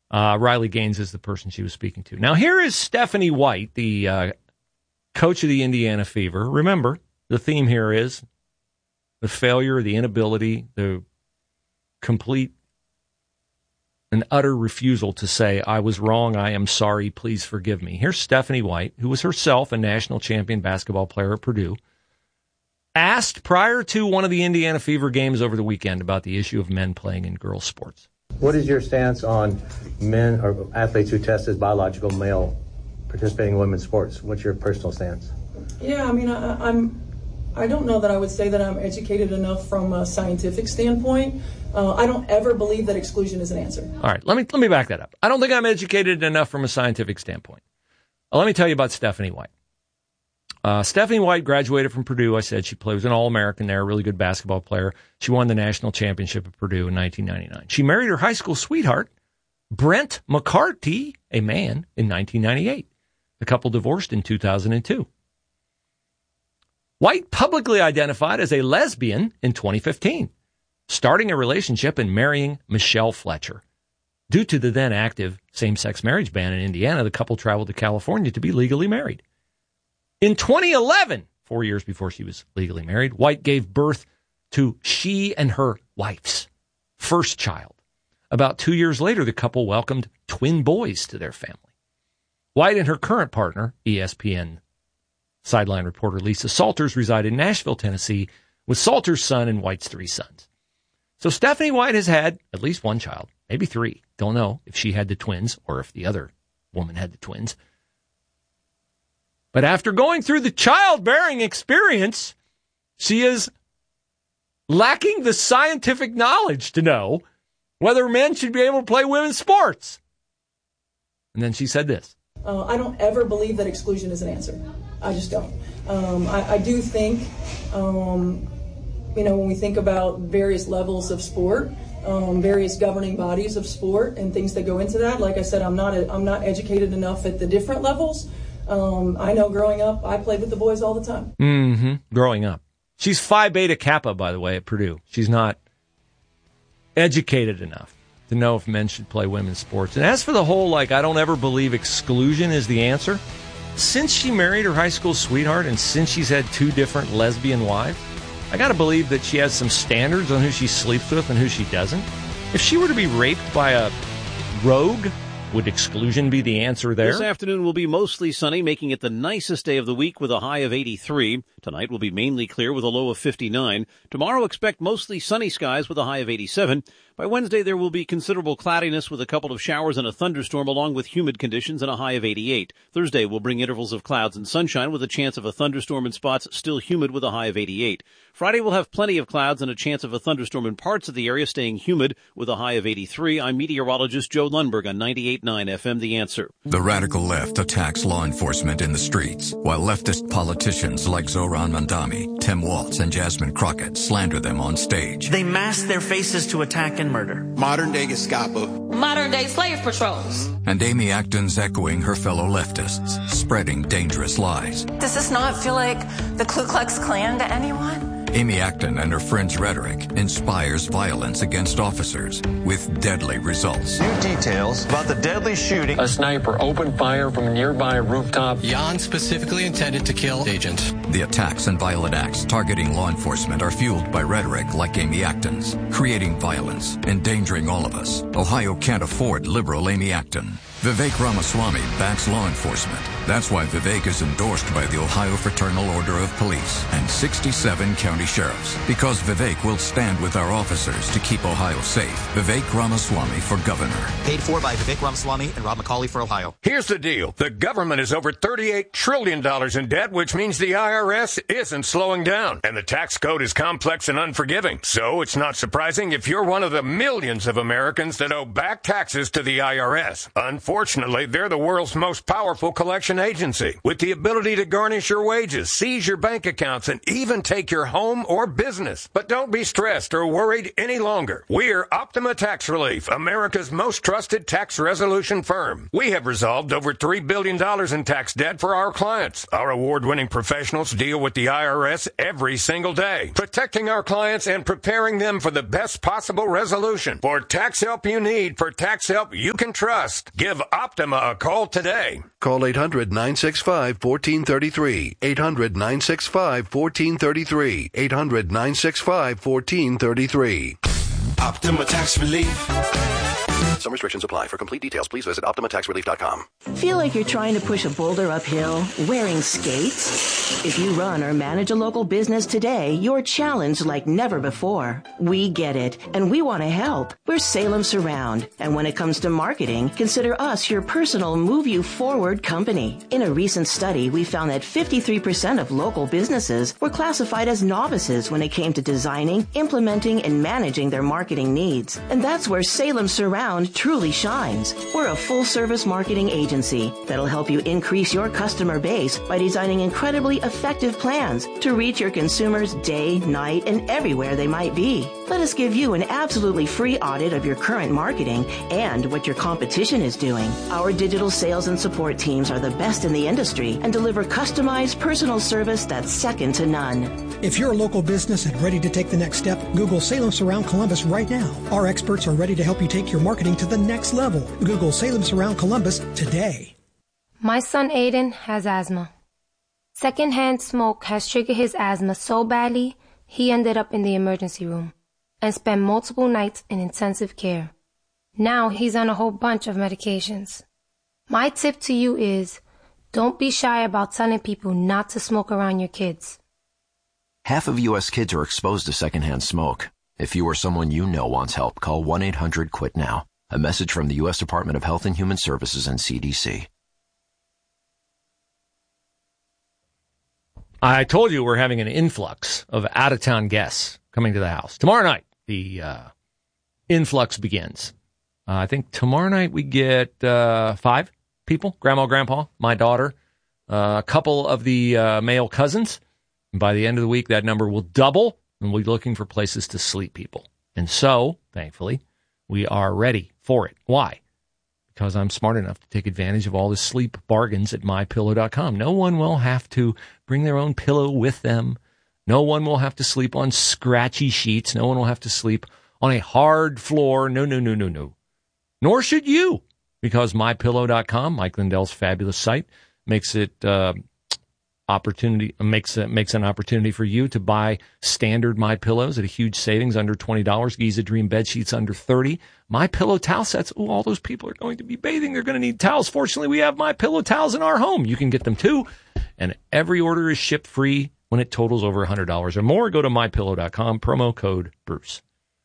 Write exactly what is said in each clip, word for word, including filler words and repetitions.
Uh, Riley Gaines is the person she was speaking to. Now, here is Stephanie White, the uh, coach of the Indiana Fever. Remember, the theme here is the failure, the inability, the complete and utter refusal to say, I was wrong, I am sorry, please forgive me. Here's Stephanie White, who was herself a national champion basketball player at Purdue, asked prior to one of the Indiana Fever games over the weekend about the issue of men playing in girls' sports. What is your stance on men or athletes who test as biological male participating in women's sports? What's your personal stance? Yeah, I mean, I, I'm, I don't know that I would say that I'm educated enough from a scientific standpoint. Uh, I don't ever believe that exclusion is an answer. All right, let me let me back that up. I don't think I'm educated enough from a scientific standpoint. Uh, let me tell you about Stephanie White. Uh, Stephanie White graduated from Purdue. I said she played, was an All-American there, a really good basketball player. She won the national championship at Purdue in nineteen ninety-nine. She married her high school sweetheart, Brent McCarty, a man, in nineteen ninety-eight. The couple divorced in two thousand two. White publicly identified as a lesbian in twenty fifteen, starting a relationship and marrying Michelle Fletcher. Due to the then active same-sex marriage ban in Indiana, the couple traveled to California to be legally married. In twenty eleven, four years before she was legally married, White gave birth to she and her wife's first child. About two years later, the couple welcomed twin boys to their family. White and her current partner, E S P N sideline reporter Lisa Salters, reside in Nashville, Tennessee, with Salters' son and White's three sons. So Stephanie White has had at least one child, maybe three. Don't know if she had the twins or if the other woman had the twins. But after going through the childbearing experience, she is lacking the scientific knowledge to know whether men should be able to play women's sports. And then she said this. Uh, I don't ever believe that exclusion is an answer. I just don't. Um, I, I do think, um, you know, when we think about various levels of sport, um, various governing bodies of sport and things that go into that, like I said, I'm not a, I'm not educated enough at the different levels. Um, I know growing up, I played with the boys all the time. Mm-hmm. Growing up. She's Phi Beta Kappa, by the way, at Purdue. She's not educated enough to know if men should play women's sports. And as for the whole, like, I don't ever believe exclusion is the answer, since she married her high school sweetheart and since she's had two different lesbian wives, I got to believe that she has some standards on who she sleeps with and who she doesn't. If she were to be raped by a rogue, would exclusion be the answer there? This afternoon will be mostly sunny, making it the nicest day of the week with a high of eighty-three. Tonight will be mainly clear with a low of fifty-nine. Tomorrow expect mostly sunny skies with a high of eighty-seven. By Wednesday, there will be considerable cloudiness with a couple of showers and a thunderstorm along with humid conditions and a high of eighty-eight. Thursday will bring intervals of clouds and sunshine with a chance of a thunderstorm in spots, still humid with a high of eighty-eight. Friday will have plenty of clouds and a chance of a thunderstorm in parts of the area, staying humid with a high of eighty-three. I'm meteorologist Joe Lundberg on ninety-eight point nine F M The Answer. The radical left attacks law enforcement in the streets, while leftist politicians like Zohran Mamdani, Tim Walz, and Jasmine Crockett slander them on stage. They mask their faces to attack and murder. Modern-day Gestapo. Modern-day slave patrols. And Amy Acton's echoing her fellow leftists, spreading dangerous lies. Does this not feel like the Ku Klux Klan to anyone? Amy Acton and her friends' rhetoric inspires violence against officers with deadly results. New details about the deadly shooting. A sniper opened fire from a nearby rooftop. Jan specifically intended to kill agent. The attacks and violent acts targeting law enforcement are fueled by rhetoric like Amy Acton's, creating violence, endangering all of us. Ohio can't afford liberal Amy Acton. Vivek Ramaswamy backs law enforcement. That's why Vivek is endorsed by the Ohio Fraternal Order of Police and sixty-seven county sheriffs. Because Vivek will stand with our officers to keep Ohio safe. Vivek Ramaswamy for governor. Paid for by Vivek Ramaswamy and Rob McCauley for Ohio. Here's the deal. The government is over thirty-eight trillion dollars in debt, which means the I R S isn't slowing down. And the tax code is complex and unforgiving. So it's not surprising if you're one of the millions of Americans that owe back taxes to the I R S. Unfortunately, Fortunately, they're the world's most powerful collection agency with the ability to garnish your wages, seize your bank accounts, and even take your home home, or business. But don't be stressed or worried any longer. We're Optima Tax Relief, America's most trusted tax resolution firm. We have resolved over three billion dollars in tax debt for our clients. Our award-winning professionals deal with the I R S every single day, protecting our clients and preparing them for the best possible resolution. For tax help you need, for tax help you can trust, give Optima a call today. Call eight hundred, nine six five, one four three three. eight hundred, nine six five, one four three three. eight hundred, nine six five, one four three three. Optima Tax Relief. Some restrictions apply. For complete details, please visit Optima Tax Relief dot com. Feel like you're trying to push a boulder uphill wearing skates? If you run or manage a local business today, you're challenged like never before. We get it, and we want to help. We're Salem Surround, and when it comes to marketing, consider us your personal move you forward company. In a recent study, we found that fifty-three percent of local businesses were classified as novices when it came to designing, implementing, and managing their marketing needs. And that's where Salem Surround truly shines. We're a full-service marketing agency that'll help you increase your customer base by designing incredibly effective plans to reach your consumers day, night, and everywhere they might be. Let us give you an absolutely free audit of your current marketing and what your competition is doing. Our digital sales and support teams are the best in the industry and deliver customized personal service that's second to none. If you're a local business and ready to take the next step, Google Salem Surround Columbus right now. Our experts are ready to help you take your marketing to the next level. Google Salem Surround Columbus today. My son Aiden has asthma. Secondhand smoke has triggered his asthma so badly, he ended up in the emergency room and spent multiple nights in intensive care. Now he's on a whole bunch of medications. My tip to you is, don't be shy about telling people not to smoke around your kids. Half of U S kids are exposed to secondhand smoke. If you or someone you know wants help, call one eight hundred quit now. A message from the U S Department of Health and Human Services and C D C. I told you we're having an influx of out-of-town guests coming to the house. Tomorrow night, the uh, influx begins. Uh, I think tomorrow night we get uh, five people, grandma, grandpa, my daughter, uh, a couple of the uh, male cousins. And by the end of the week, that number will double, and we'll be looking for places to sleep people. And so, thankfully, we are ready for it. Why? Because I'm smart enough to take advantage of all the sleep bargains at my pillow dot com. No one will have to bring their own pillow with them. No one will have to sleep on scratchy sheets. No one will have to sleep on a hard floor. No, no, no, no, no. Nor should you, because my pillow dot com, Mike Lindell's fabulous site, makes it uh, opportunity makes it makes an opportunity for you to buy standard My Pillows at a huge savings under twenty dollars. Giza Dream bed sheets under thirty dollars. My Pillow towel sets. Oh, all those people are going to be bathing. They're going to need towels. Fortunately, we have My Pillow towels in our home. You can get them too. And every order is shipped free when it totals over one hundred dollars or more. Go to my pillow dot com, promo code Bruce.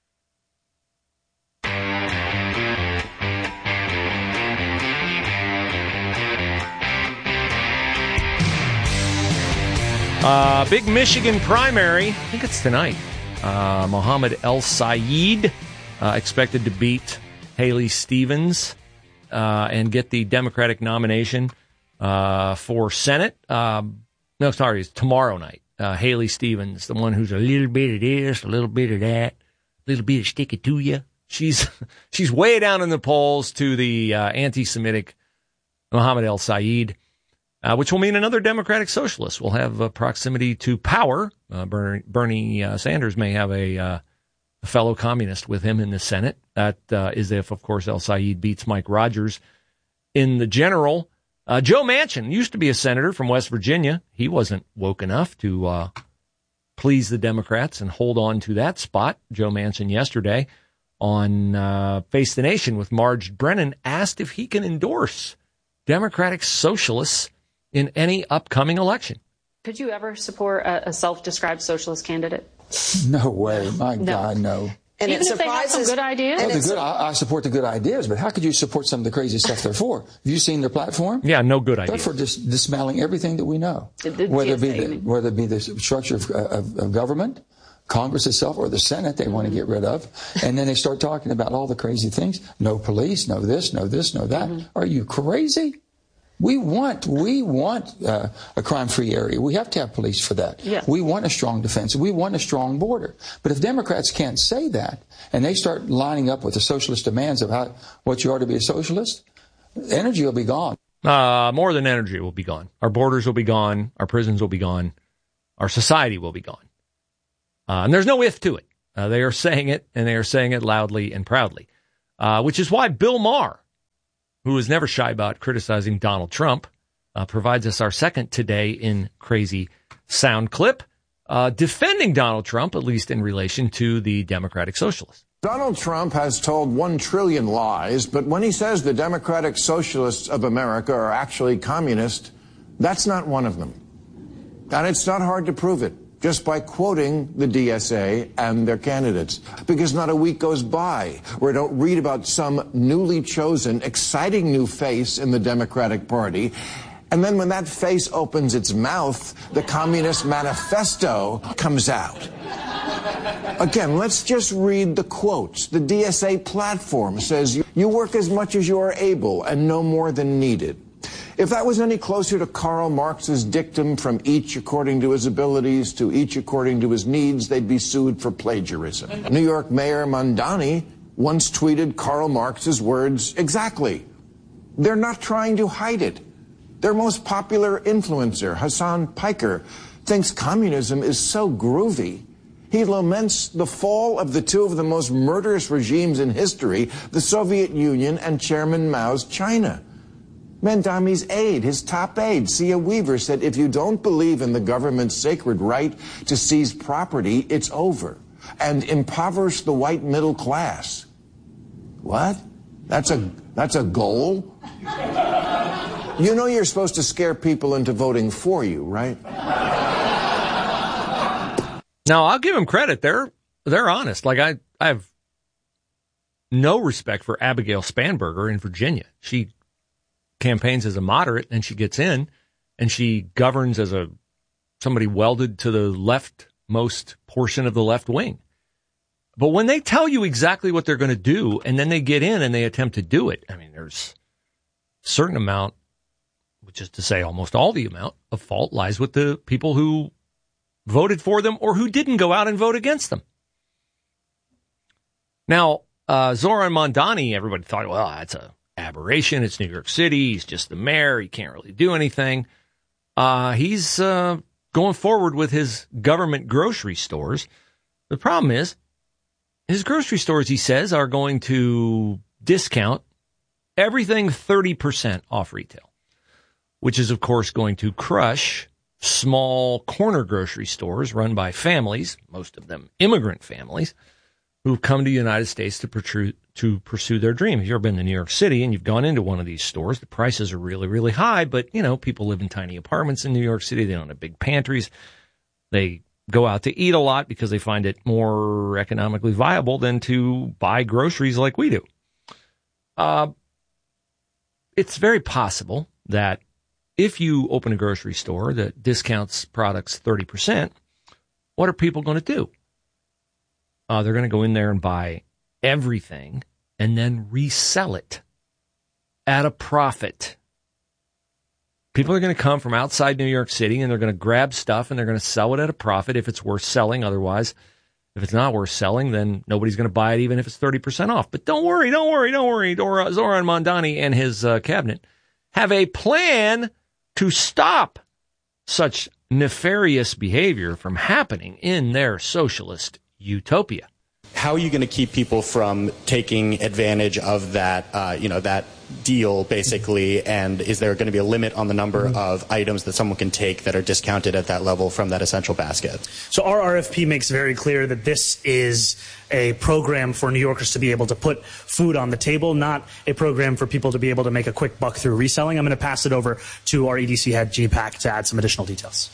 Uh, big Michigan primary. I think it's tonight. Uh, Mohammed El-Sayed uh, expected to beat Haley Stevens uh, and get the Democratic nomination uh, for Senate. Um, no, sorry, it's tomorrow night. Uh, Haley Stevens, the one who's a little bit of this, a little bit of that, a little bit of stick it to you. She's she's way down in the polls to the uh, anti-Semitic Mohammed El-Sayed. Uh, which will mean another Democratic socialist will have uh, proximity to power. Uh, Bernie, Bernie uh, Sanders may have a, uh, a fellow communist with him in the Senate. That uh, is if, of course, El-Sayed beats Mike Rogers in the general. Uh, Joe Manchin used to be a senator from West Virginia. He wasn't woke enough to uh, please the Democrats and hold on to that spot. Joe Manchin yesterday on uh, Face the Nation with Marge Brennan asked if he can endorse Democratic socialists in any upcoming election. Could you ever support a, a self-described socialist candidate? No way. My no. God, no. And Even it if they have some good ideas? Well, the good, I, I support the good ideas, but how could you support some of the crazy stuff they're for? Have you seen their platform? Yeah, no good ideas. They're for dis- dismantling everything that we know, the, the whether, it be G S A, the, whether it be the structure of, of, of government, Congress itself, or the Senate they mm-hmm. want to get rid of. And then they start talking about all the crazy things. No police, no this, no this, no that. Mm-hmm. Are you crazy? We want we want uh, a crime-free area. We have to have police for that. Yeah. We want a strong defense. We want a strong border. But if Democrats can't say that, and they start lining up with the socialist demands of how what you are to be a socialist, energy will be gone. Uh, more than energy will be gone. Our borders will be gone. Our prisons will be gone. Our society will be gone. Uh, and there's no if to it. Uh, they are saying it, and they are saying it loudly and proudly, uh, which is why Bill Maher, who is never shy about criticizing Donald Trump, uh, provides us our second Today in Crazy sound clip, uh, defending Donald Trump, at least in relation to the Democratic Socialists. Donald Trump has told one trillion lies, but when he says the Democratic Socialists of America are actually communist, that's not one of them. And it's not hard to prove it, just by quoting the D S A and their candidates. Because not a week goes by where I don't read about some newly chosen, exciting new face in the Democratic Party. And then when that face opens its mouth, the Communist Manifesto comes out. Again, let's just read the quotes. The D S A platform says, you work as much as you are able and no more than needed. If that was any closer to Karl Marx's dictum, from each according to his abilities to each according to his needs, they'd be sued for plagiarism. New York Mayor Mamdani once tweeted Karl Marx's words exactly. They're not trying to hide it. Their most popular influencer, Hassan Piker, thinks communism is so groovy. He laments the fall of the two of the most murderous regimes in history, the Soviet Union and Chairman Mao's China. Mamdani's aide, his top aide, Sia Weaver, said, if you don't believe in the government's sacred right to seize property, it's over, and impoverish the white middle class. What? That's a, that's a goal? You know you're supposed to scare people into voting for you, right? Now, I'll give them credit. They're, they're honest. Like, I, I have no respect for Abigail Spanberger in Virginia. She campaigns as a moderate, and she gets in, and she governs as a somebody welded to the leftmost portion of the left wing. But when they tell you exactly what they're going to do, and then they get in and they attempt to do it, I mean, there's a certain amount, which is to say almost all the amount of fault lies with the people who voted for them or who didn't go out and vote against them. Now, uh, Zoran Mamdani, everybody thought, well, that's a aberration. It's New York City. He's just the mayor. He can't really do anything. Uh, he's uh, going forward with his government grocery stores. The problem is his grocery stores, he says, are going to discount everything thirty percent off retail, which is, of course, going to crush small corner grocery stores run by families, most of them immigrant families, who've come to the United States to protrude, to pursue their dream. If you've ever been to New York City and you've gone into one of these stores, the prices are really, really high, but, you know, people live in tiny apartments in New York City. They don't have big pantries. They go out to eat a lot because they find it more economically viable than to buy groceries like we do. Uh, it's very possible that if you open a grocery store that discounts products thirty percent, what are people going to do? Uh, they're going to go in there and buy everything and then resell it at a profit. People are going to come from outside New York City and they're going to grab stuff and they're going to sell it at a profit if it's worth selling. Otherwise, if it's not worth selling, then nobody's going to buy it even if it's thirty percent off. But don't worry, don't worry, don't worry. Zoran Mamdani and his uh, cabinet have a plan to stop such nefarious behavior from happening in their socialist utopia. How are you going to keep people from taking advantage of that, uh, you know, that deal, basically? And is there going to be a limit on the number mm-hmm. of items that someone can take that are discounted at that level from that essential basket? So our R F P makes very clear that this is a program for New Yorkers to be able to put food on the table, not a program for people to be able to make a quick buck through reselling. I'm going to pass it over to our E D C head, G PAC, to add some additional details.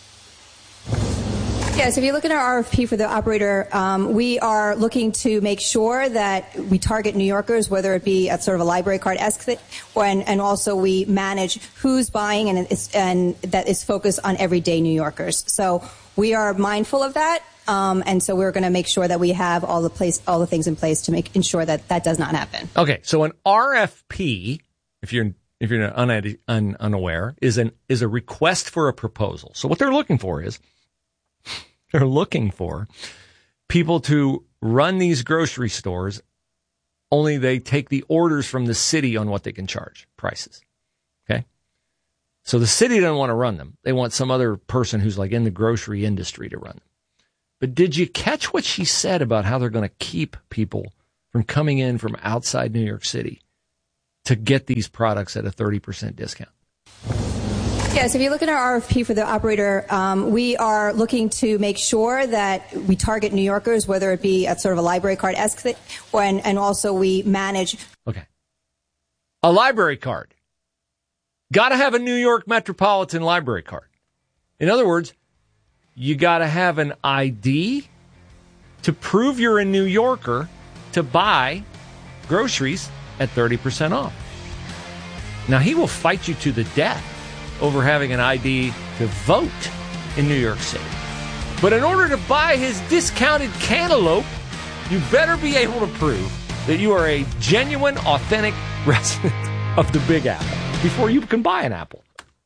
Yes, if you look at our R F P for the operator, um, we are looking to make sure that we target New Yorkers, whether it be at sort of a library card-esque thing, and, and also we manage who's buying, and, it's, and that is focused on everyday New Yorkers. So we are mindful of that, um, and so we're going to make sure that we have all the place, all the things in place to make ensure that that does not happen. Okay, so an R F P, if you're if you're un- un- unaware, is an is a request for a proposal. So what they're looking for is they're looking for people to run these grocery stores, only they take the orders from the city on what they can charge, prices. Okay? So the city doesn't want to run them. They want some other person who's like in the grocery industry to run them. But did you catch what she said about how they're going to keep people from coming in from outside New York City to get these products at a thirty percent discount? Yes, if you look at our R F P for the operator, um, we are looking to make sure that we target New Yorkers, whether it be at sort of a library card-esque thing, or, and, and also we manage. Okay. A library card. Got to have a New York Metropolitan library card. In other words, you got to have an I D to prove you're a New Yorker to buy groceries at thirty percent off. Now, he will fight you to the death over having an I D to vote in New York City. But in order to buy his discounted cantaloupe, you better be able to prove that you are a genuine, authentic resident of the Big Apple before you can buy an apple.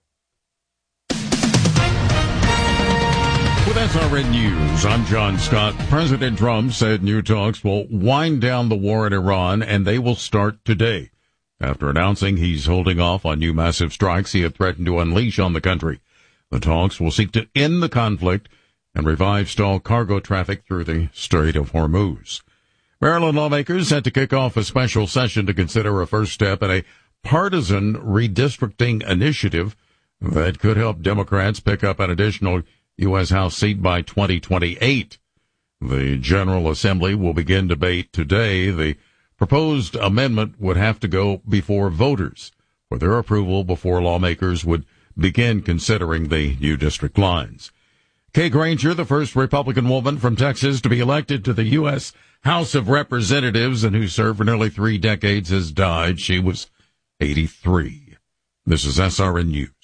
With S R N News, I'm John Scott. President Trump said new talks will wind down the war in Iran, and they will start today. After announcing he's holding off on new massive strikes he had threatened to unleash on the country. The talks will seek to end the conflict and revive stalled cargo traffic through the Strait of Hormuz. Maryland lawmakers had to kick off a special session to consider a first step in a partisan redistricting initiative that could help Democrats pick up an additional U S House seat by twenty twenty-eight. The General Assembly will begin debate today. The proposed amendment would have to go before voters for their approval before lawmakers would begin considering the new district lines. Kay Granger, the first Republican woman from Texas to be elected to the U S House of Representatives and who served for nearly three decades, has died. She was eighty-three. This is S R N News.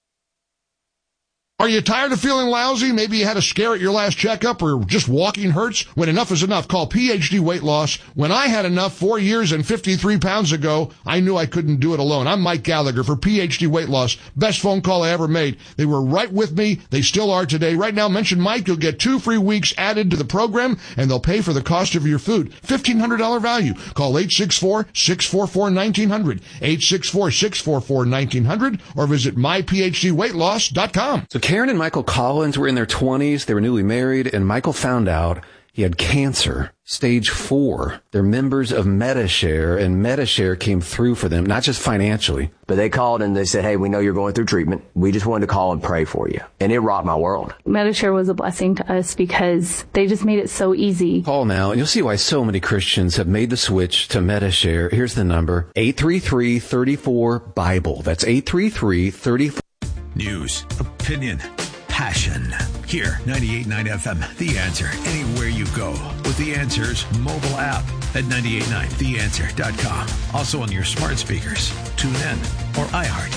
Are you tired of feeling lousy? Maybe you had a scare at your last checkup or just walking hurts? When enough is enough, call P H D Weight Loss. When I had enough four years and fifty-three pounds ago, I knew I couldn't do it alone. I'm Mike Gallagher for P H D Weight Loss. Best phone call I ever made. They were right with me. They still are today. Right now, mention Mike. You'll get two free weeks added to the program, and they'll pay for the cost of your food. fifteen hundred dollars value. Call eight six four, six four four, one nine zero zero, eight six four, six four four, one nine zero zero, or visit my p h d weight loss dot com. So Karen and Michael Collins were in their twenties. They were newly married, and Michael found out he had cancer, stage four. They're members of MediShare, and MediShare came through for them, not just financially. But they called and they said, hey, we know you're going through treatment. We just wanted to call and pray for you. And it rocked my world. MediShare was a blessing to us because they just made it so easy. Call now, and you'll see why so many Christians have made the switch to MediShare. Here's the number, eight three three, three four, BIBLE. That's eight three three, three four. News, opinion, passion. Here, ninety-eight point nine F M, The Answer, anywhere you go. With The Answer's mobile app at nine eight nine the answer dot com. Also on your smart speakers, TuneIn, or iHeart.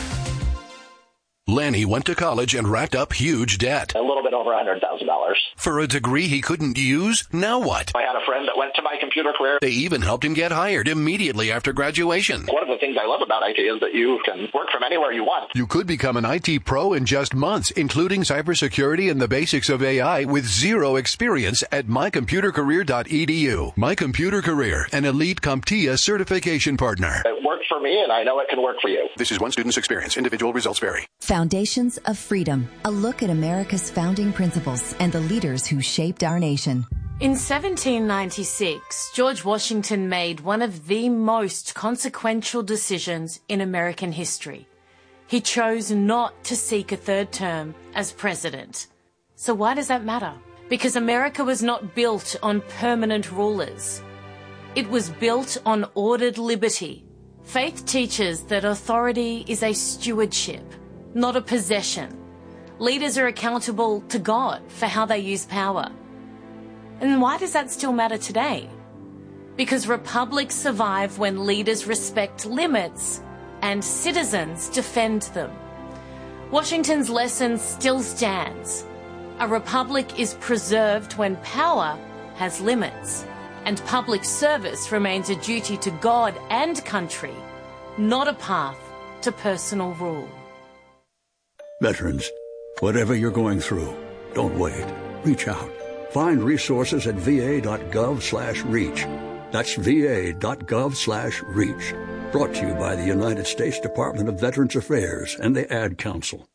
Lanny went to college and racked up huge debt. A little bit over one hundred thousand dollars. For a degree he couldn't use? Now what? I had a friend that went to my computer career. They even helped him get hired immediately after graduation. One of the things I love about I T is that you can work from anywhere you want. You could become an I T pro in just months, including cybersecurity and the basics of A I with zero experience at my computer career dot e d u. My Computer Career, an elite CompTIA certification partner. It worked for me, and I know it can work for you. This is one student's experience. Individual results vary. Foundations of Freedom, a look at America's founding principles and the leaders who shaped our nation. In seventeen ninety-six, George Washington made one of the most consequential decisions in American history. He chose not to seek a third term as president. So why does that matter? Because America was not built on permanent rulers. It was built on ordered liberty. Faith teaches that authority is a stewardship, not a possession. Leaders are accountable to God for how they use power. And why does that still matter today? Because republics survive when leaders respect limits and citizens defend them. Washington's lesson still stands. A republic is preserved when power has limits, and public service remains a duty to God and country, not a path to personal rule. Veterans, whatever you're going through, don't wait. Reach out. Find resources at va.gov slash reach. That's va.gov slash reach. Brought to you by the United States Department of Veterans Affairs and the Ad Council.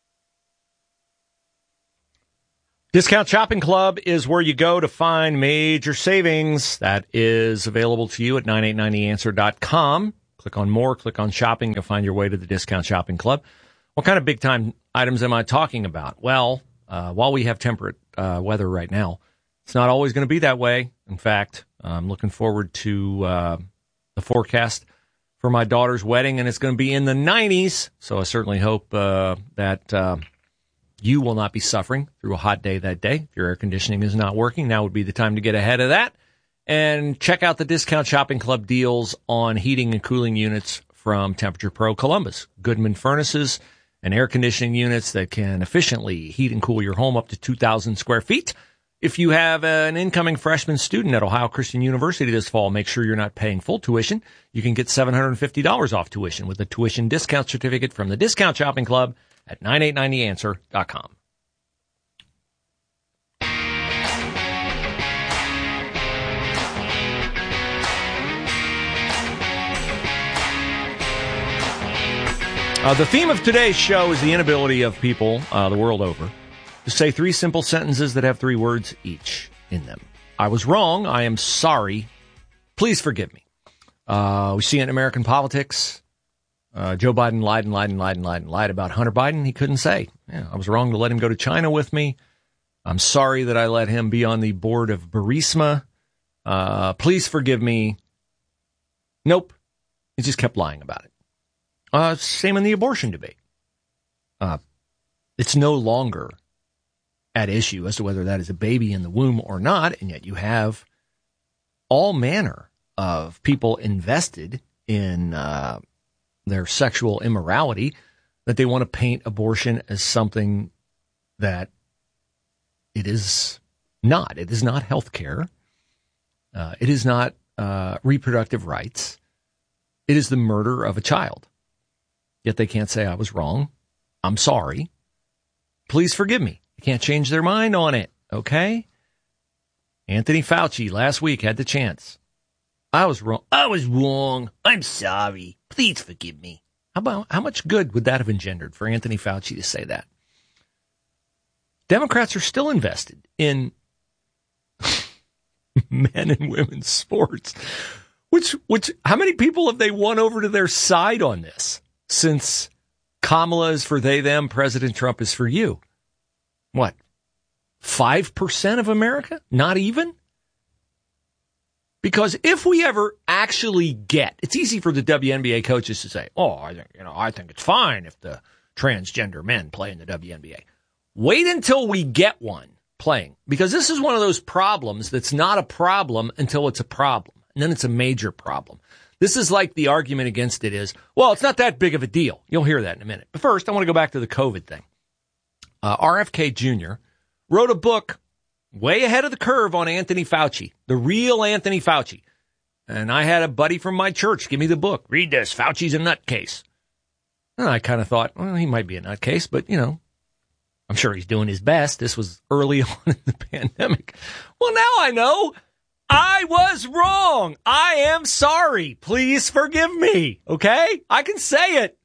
Discount Shopping Club is where you go to find major savings. That is available to you at nine eight nine the answer dot com. Click on more, click on shopping, you'll find your way to the Discount Shopping Club. What kind of big-time items am I talking about? Well, uh, while we have temperate uh, weather right now, it's not always going to be that way. In fact, I'm looking forward to uh, the forecast for my daughter's wedding, and it's going to be in the nineties. So I certainly hope uh, that uh, you will not be suffering through a hot day that day. If your air conditioning is not working, now would be the time to get ahead of that. And check out the Discount Shopping Club deals on heating and cooling units from Temperature Pro Columbus. Goodman furnaces and air conditioning units that can efficiently heat and cool your home up to two thousand square feet. If you have an incoming freshman student at Ohio Christian University this fall, make sure you're not paying full tuition. You can get seven hundred fifty dollars off tuition with a tuition discount certificate from the Discount Shopping Club at nine eight nine the answer dot com. Uh, the theme of today's show is the inability of people uh, the world over to say three simple sentences that have three words each in them. I was wrong. I am sorry. Please forgive me. Uh, we see it in American politics. Uh, Joe Biden lied and lied and lied and lied and lied about Hunter Biden. He couldn't say, yeah, I was wrong to let him go to China with me. I'm sorry that I let him be on the board of Burisma. Uh, please forgive me. Nope. He just kept lying about it. Uh, same in the abortion debate. Uh, it's no longer at issue as to whether that is a baby in the womb or not, and yet you have all manner of people invested in uh, their sexual immorality that they want to paint abortion as something that it is not. It is not health care. Uh, it is not uh, reproductive rights. It is the murder of a child. Yet they can't say I was wrong. I'm sorry. Please forgive me. They can't change their mind on it, okay? Anthony Fauci last week had the chance. I was wrong. I was wrong. I'm sorry. Please forgive me. How about how much good would that have engendered for Anthony Fauci to say that? Democrats are still invested in men and women's sports. Which which how many people have they won over to their side on this? Since Kamala is for they, them, President Trump is for you. What? five percent of America? Not even? Because if we ever actually get, it's easy for the W N B A coaches to say, oh, I think, you know, I think it's fine if the transgender men play in the W N B A. Wait until we get one playing, because this is one of those problems that's not a problem until it's a problem. And then it's a major problem. This is like the argument against it is, well, it's not that big of a deal. You'll hear that in a minute. But first, I want to go back to the COVID thing. Uh, R F K Junior wrote a book way ahead of the curve on Anthony Fauci, the real Anthony Fauci. And I had a buddy from my church give me the book. Read this. Fauci's a nutcase. And I kind of thought, well, he might be a nutcase, but, you know, I'm sure he's doing his best. This was early on in the pandemic. Well, now I know. I was wrong. I am sorry. Please forgive me. Okay? I can say it.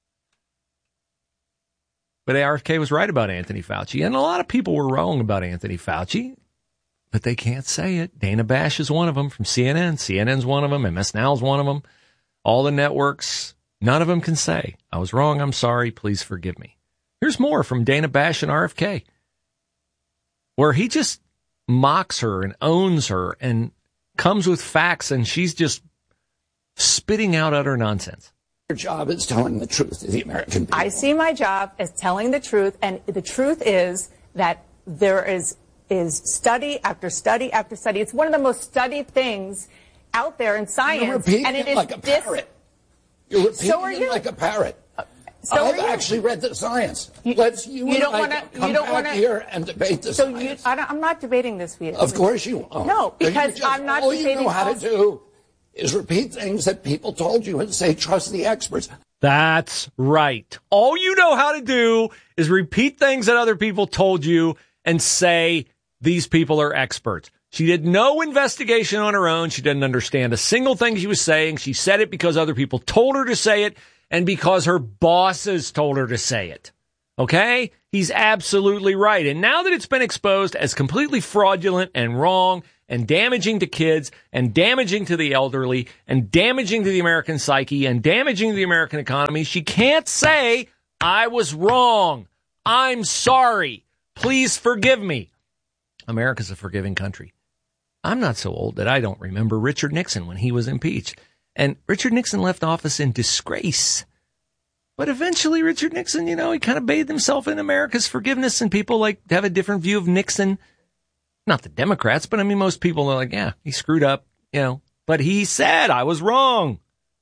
But R F K was right about Anthony Fauci, and a lot of people were wrong about Anthony Fauci, but they can't say it. Dana Bash is one of them from C N N. C N N's one of them. M S Now's one of them. All the networks, none of them can say, I was wrong. I'm sorry. Please forgive me. Here's more from Dana Bash and R F K, where he just mocks her and owns her and comes with facts, and she's just spitting out utter nonsense. Your job is telling the truth to the American people. I see my job as telling the truth, and the truth is that there is is study after study after study. It's one of the most studied things out there in science. You're repeating and it it is like a dis- parrot. You're repeating so are it you. like a parrot. So I've are you. actually read the science. You, Let's you, you and don't I wanna, come you don't back wanna, here and debate the so science. You, I don't, I'm not debating this with you. Of course you won't. No, because just, I'm not all debating. All you know how also. to do is repeat things that people told you and say, trust the experts. That's right. All you know how to do is repeat things that other people told you and say these people are experts. She did no investigation on her own. She didn't understand a single thing she was saying. She said it because other people told her to say it and because her bosses told her to say it. Okay? He's absolutely right. And now that it's been exposed as completely fraudulent and wrong and damaging to kids and damaging to the elderly and damaging to the American psyche and damaging to the American economy, she can't say, I was wrong. I'm sorry. Please forgive me. America's a forgiving country. I'm not so old that I don't remember Richard Nixon when he was impeached. And Richard Nixon left office in disgrace. But eventually Richard Nixon, you know, he kind of bathed himself in America's forgiveness, and people like have a different view of Nixon. Not the Democrats, but I mean, most people are like, yeah, he screwed up, you know, but he said I was wrong.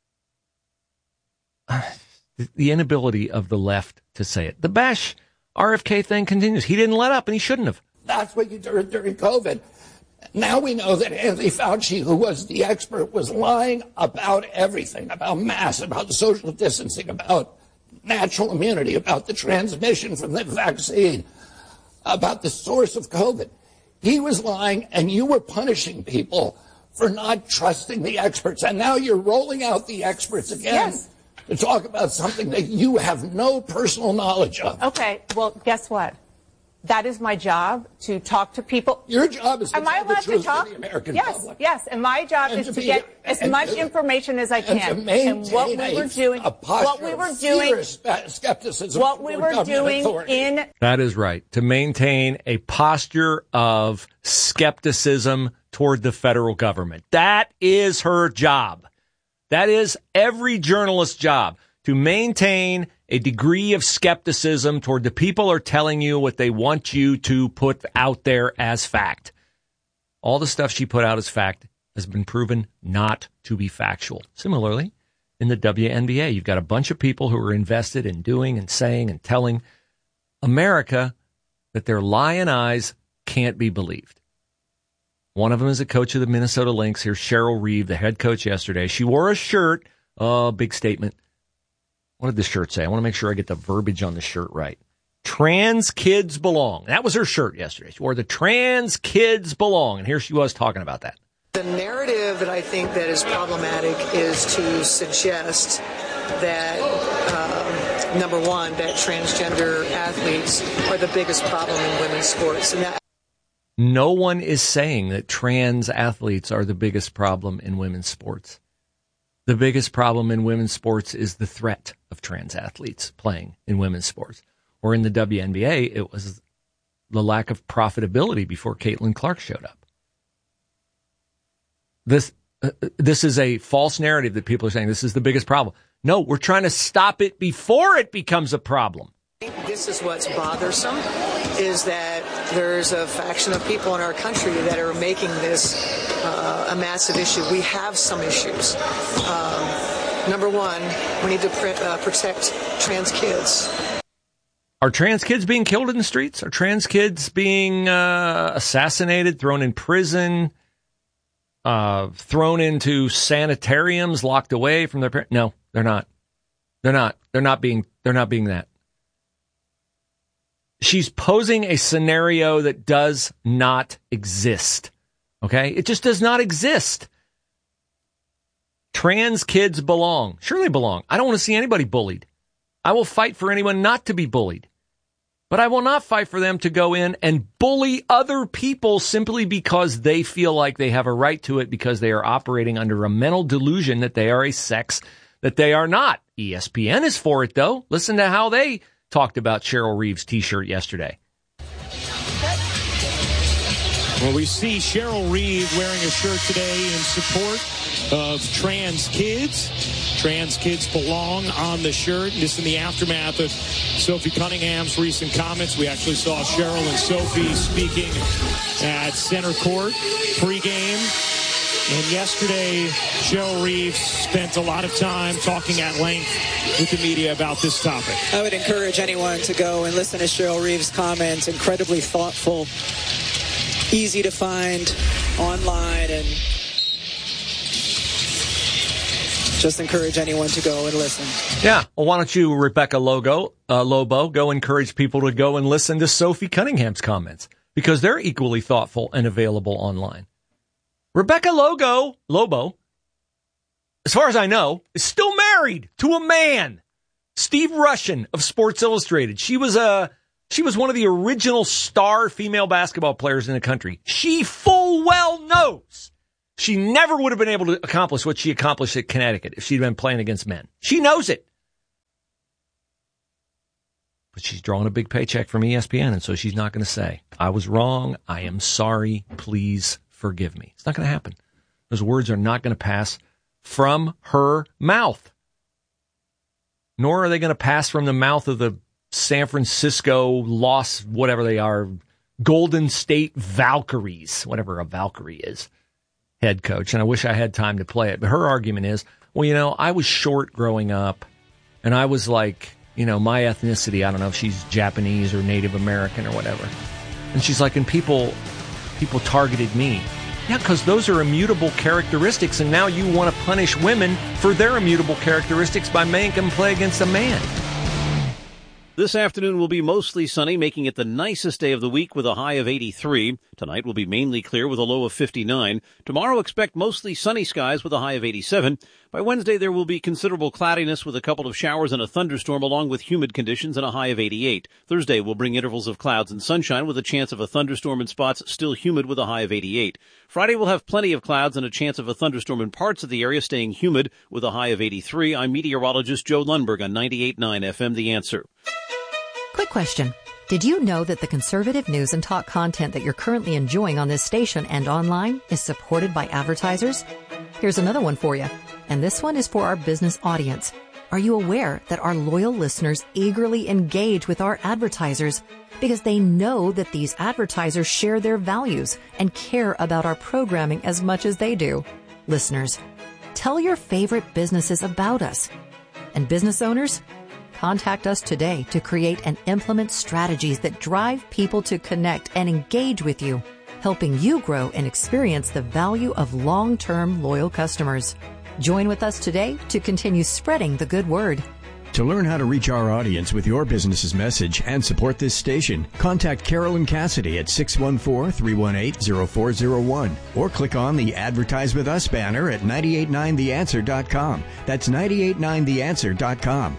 The inability of the left to say it. The Bash R F K thing continues. He didn't let up, and he shouldn't have. That's what you did during COVID. Now we know that Anthony Fauci, who was the expert, was lying about everything, about masks, about social distancing, about natural immunity, about the transmission from the vaccine, about the source of COVID. He was lying, and you were punishing people for not trusting the experts. And now you're rolling out the experts again yes. to talk about something that you have no personal knowledge of. Okay, well, guess what? That is my job, to talk to people. Your job is to Am I tell the allowed truth to talk? to the American yes, public. Yes, and my job And is to to be- get as and much to- information as I and can. to maintain what we were doing, a posture what we were of doing, fierce skepticism what we toward were government doing authority. in That is right. To maintain a posture of skepticism toward the federal government. That is her job. That is every journalist's job, to maintain a degree of skepticism toward the people who are telling you what they want you to put out there as fact. All the stuff she put out as fact has been proven not to be factual. Similarly, in the W N B A, you've got a bunch of people who are invested in doing and saying and telling America that their lying eyes can't be believed. One of them is a coach of the Minnesota Lynx. Here's Cheryl Reeve, the head coach yesterday. She wore a shirt. Oh, big statement. What did the shirt say? I want to make sure I get the verbiage on the shirt right. Trans kids belong. That was her shirt yesterday. She wore the trans kids belong. And here she was talking about that. The narrative that I think that is problematic is to suggest that, um, number one, that transgender athletes are the biggest problem in women's sports. And that No one is saying that trans athletes are the biggest problem in women's sports. The biggest problem in women's sports is the threat of trans athletes playing in women's sports. Or in the W N B A, it was the lack of profitability before Caitlin Clark showed up. This uh, this is a false narrative that people are saying this is the biggest problem. No, we're trying to stop it before it becomes a problem. this is what's bothersome, is that there's a faction of people in our country that are making this uh, a massive issue. We have some issues. Um, number one, we need to pr- uh, protect trans kids. Are trans kids being killed in the streets? Are trans kids being uh, assassinated, thrown in prison, uh, thrown into sanitariums, locked away from their parents? No, they're not. They're not. They're not being. They're not being that. She's posing a scenario that does not exist. Okay, it just does not exist. Trans kids belong. Sure, they belong. I don't want to see anybody bullied. I will fight for anyone not to be bullied. But I will not fight for them to go in and bully other people simply because they feel like they have a right to it, because they are operating under a mental delusion that they are a sex that they are not. E S P N is for it, though. Listen to how they talked about Cheryl Reeve's T-shirt yesterday. Well, we see Cheryl Reeve wearing a shirt today in support of trans kids. Trans kids belong on the shirt. This in the aftermath of Sophie Cunningham's recent comments. We actually saw Cheryl and Sophie speaking at center court pregame. And yesterday, Cheryl Reeve spent a lot of time talking at length with the media about this topic. I would encourage anyone to go and listen to Cheryl Reeve's comments. Incredibly thoughtful, easy to find online, and just encourage anyone to go and listen. Yeah. Well, why don't you, Rebecca Logo, uh, Lobo, go encourage people to go and listen to Sophie Cunningham's comments, because they're equally thoughtful and available online. Rebecca Logo, Lobo, as far as I know, is still married to a man, Steve Rushin of Sports Illustrated. She was a, she was one of the original star female basketball players in the country. She full well knows she never would have been able to accomplish what she accomplished at Connecticut if she'd been playing against men. She knows it. But she's drawing a big paycheck from E S P N, and so she's not going to say, I was wrong, I am sorry, please forgive me. It's not going to happen. Those words are not going to pass from her mouth. Nor are they going to pass from the mouth of the San Francisco Los, whatever they are, Golden State Valkyries, whatever a Valkyrie is, head coach. And I wish I had time to play it. But her argument is, well, you know, I was short growing up, and I was like, you know, my ethnicity, I don't know if she's Japanese or Native American or whatever. And she's like, and people, people targeted me. Yeah, because those are immutable characteristics, and now you want to punish women for their immutable characteristics by making them play against a man. This afternoon will be mostly sunny, making it the nicest day of the week with a high of eighty-three. Tonight will be mainly clear with a low of fifty-nine. Tomorrow, expect mostly sunny skies with a high of eighty-seven. By Wednesday, there will be considerable cloudiness with a couple of showers and a thunderstorm, along with humid conditions and a high of eighty-eight. Thursday will bring intervals of clouds and sunshine with a chance of a thunderstorm in spots, still humid with a high of eighty-eight. Friday will have plenty of clouds and a chance of a thunderstorm in parts of the area, staying humid with a high of eighty-three. I'm meteorologist Joe Lundberg on ninety-eight point nine F M, The Answer. Quick question. Did you know that the conservative news and talk content that you're currently enjoying on this station and online is supported by advertisers? Here's another one for you. And this one is for our business audience. Are you aware that our loyal listeners eagerly engage with our advertisers because they know that these advertisers share their values and care about our programming as much as they do? Listeners, tell your favorite businesses about us. And business owners, contact us today to create and implement strategies that drive people to connect and engage with you, helping you grow and experience the value of long-term loyal customers. Join with us today to continue spreading the good word. To learn how to reach our audience with your business's message and support this station, contact Carolyn Cassidy at six one four, three one eight, zero four zero one or click on the Advertise With Us banner at nine eight nine the answer dot com. That's nine eight nine the answer dot com.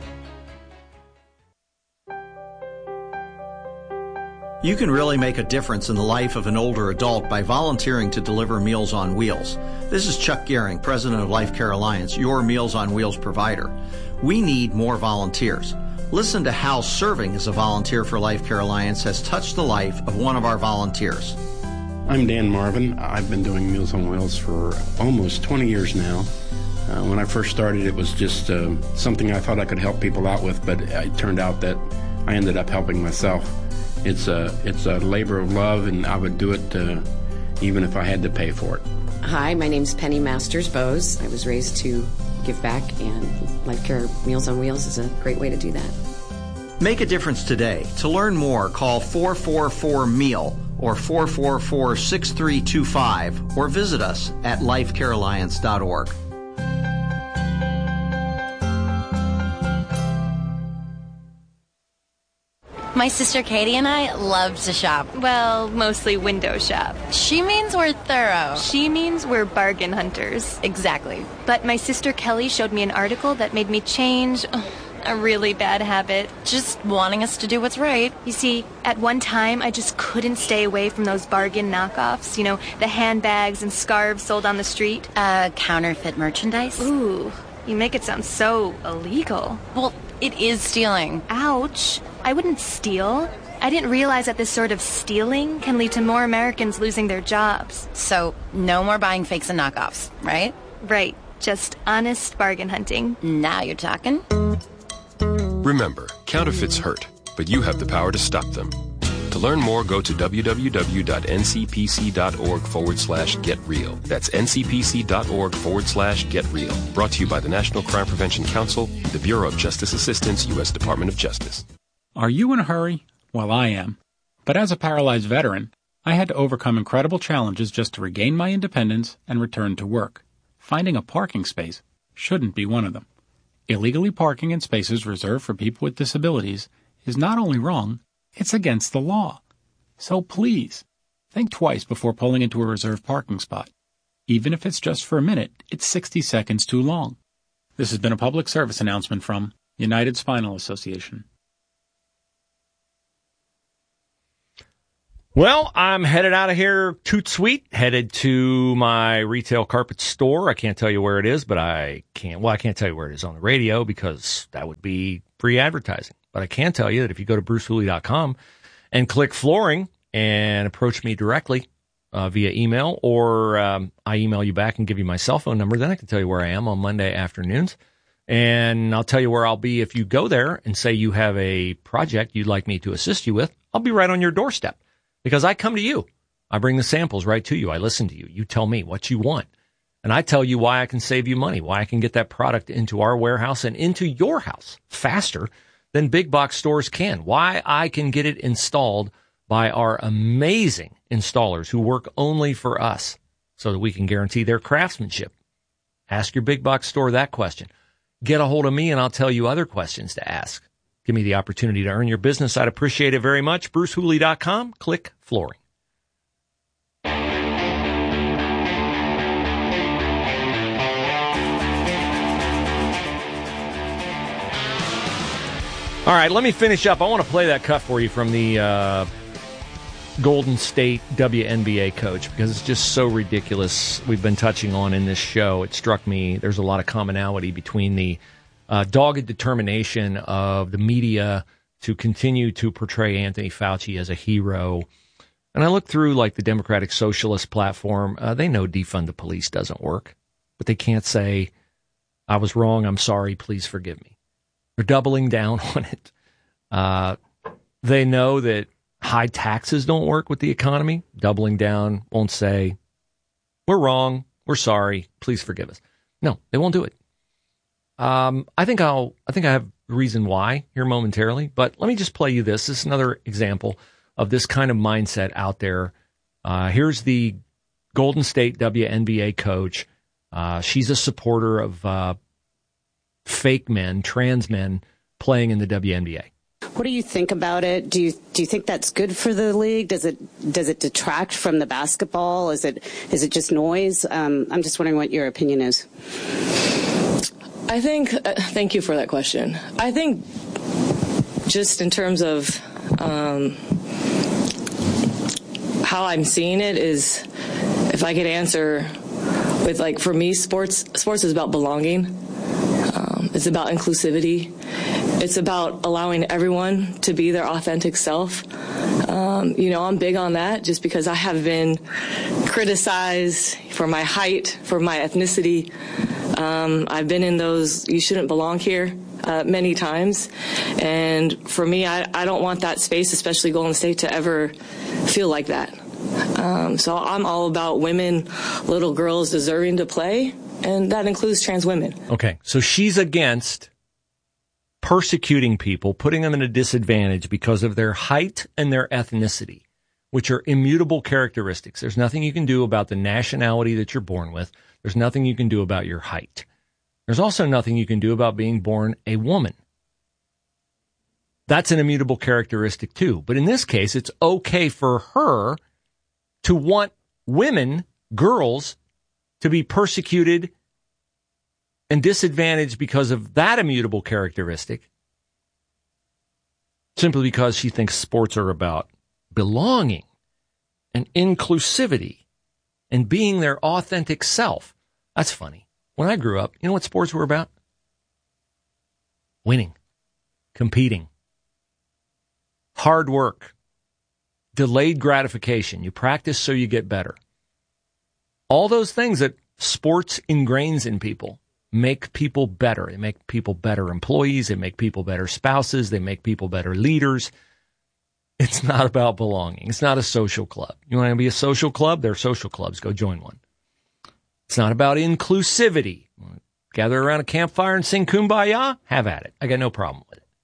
You can really make a difference in the life of an older adult by volunteering to deliver Meals on Wheels. This is Chuck Gehring, president of Life Care Alliance, your Meals on Wheels provider. We need more volunteers. Listen to how serving as a volunteer for Life Care Alliance has touched the life of one of our volunteers. I'm Dan Marvin. I've been doing Meals on Wheels for almost twenty years now. Uh, when I first started, it was just uh, something I thought I could help people out with, but it turned out that I ended up helping myself. It's a, it's a labor of love, and I would do it uh, even if I had to pay for it. Hi, my name's Penny Masters Bose. I was raised to give back, and Life Care Meals on Wheels is a great way to do that. Make a difference today. To learn more, call four four four M E A L or four four four, six three two five or visit us at life care alliance dot org. My sister Katie and I love to shop. Well, mostly window shop. She means we're thorough. She means we're bargain hunters. Exactly. But my sister Kelly showed me an article that made me change a really bad habit. Just wanting us to do what's right. You see, at one time, I just couldn't stay away from those bargain knockoffs. You know, the handbags and scarves sold on the street. Uh, counterfeit merchandise? Ooh, you make it sound so illegal. Well, it is stealing. Ouch. I wouldn't steal. I didn't realize that this sort of stealing can lead to more Americans losing their jobs. So, no more buying fakes and knockoffs, right? Right. Just honest bargain hunting. Now you're talking. Remember, counterfeits hurt, but you have the power to stop them. To learn more, go to www.ncpc.org forward slash get real. That's ncpc.org forward slash get real. Brought to you by the National Crime Prevention Council, the Bureau of Justice Assistance, U S Department of Justice. Are you in a hurry? Well, I am. But as a paralyzed veteran, I had to overcome incredible challenges just to regain my independence and return to work. Finding a parking space shouldn't be one of them. Illegally parking in spaces reserved for people with disabilities is not only wrong, it's against the law. So please, think twice before pulling into a reserved parking spot. Even if it's just for a minute, it's sixty seconds too long. This has been a public service announcement from United Spinal Association. Well, I'm headed out of here toot sweet, headed to my retail carpet store. I can't tell you where it is, but I can't, well, I can't tell you where it is on the radio because that would be free advertising. But I can tell you that if you go to bruce hooley dot com and click flooring and approach me directly uh, via email, or um, I email you back and give you my cell phone number, then I can tell you where I am on Monday afternoons. And I'll tell you where I'll be if you go there and say you have a project you'd like me to assist you with. I'll be right on your doorstep. Because I come to you. I bring the samples right to you. I listen to you. You tell me what you want. And I tell you why I can save you money, why I can get that product into our warehouse and into your house faster than big box stores can, why I can get it installed by our amazing installers who work only for us so that we can guarantee their craftsmanship. Ask your big box store that question. Get a hold of me and I'll tell you other questions to ask. Give me the opportunity to earn your business. I'd appreciate it very much. bruce hooley dot com. Click flooring. All right, let me finish up. I want to play that cut for you from the uh, Golden State W N B A coach because it's just so ridiculous. We've been touching on in this show. It struck me there's a lot of commonality between the Uh, dogged determination of the media to continue to portray Anthony Fauci as a hero. And I look through like the Democratic Socialist platform. Uh, they know defund the police doesn't work, but they can't say, I was wrong, I'm sorry, please forgive me. They're doubling down on it. Uh, they know that high taxes don't work with the economy. Doubling down, won't say, we're wrong, we're sorry, please forgive us. No, they won't do it. Um, I think I'll, I think I have reason why here momentarily, but let me just play you this. This is another example of this kind of mindset out there. Uh, here's the Golden State W N B A coach. Uh, she's a supporter of, uh, fake men, trans men playing in the W N B A. What do you think about it? Do you do you think that's good for the league? Does it does it detract from the basketball? Is it is it just noise? Um, I'm just wondering what your opinion is. I think, uh, thank you for that question. I think just in terms of um, how I'm seeing it is, if I could answer with, like, for me, sports sports is about belonging. Um, it's about inclusivity. It's about allowing everyone to be their authentic self. Um, you know, I'm big on that just because I have been criticized for my height, for my ethnicity. Um, I've been in those you shouldn't belong here uh, many times. And for me, I, I don't want that space, especially Golden State, to ever feel like that. Um, so I'm all about women, little girls deserving to play, and that includes trans women. Okay, so she's against persecuting people, putting them in a disadvantage because of their height and their ethnicity, which are immutable characteristics. There's nothing you can do about the nationality that you're born with. There's nothing you can do about your height. There's also nothing you can do about being born a woman. That's an immutable characteristic too. But in this case, it's okay for her to want women, girls, to be persecuted and disadvantaged because of that immutable characteristic, simply because she thinks sports are about belonging and inclusivity and being their authentic self. That's funny. When I grew up, you know what sports were about? Winning, competing, hard work, delayed gratification. You practice so you get better. All those things that sports ingrains in people make people better. They make people better employees. They make people better spouses. They make people better leaders. It's not about belonging. It's not a social club. You want to be a social club? There are social clubs. Go join one. It's not about inclusivity. Gather around a campfire and sing Kumbaya? Have at it. I got no problem with it.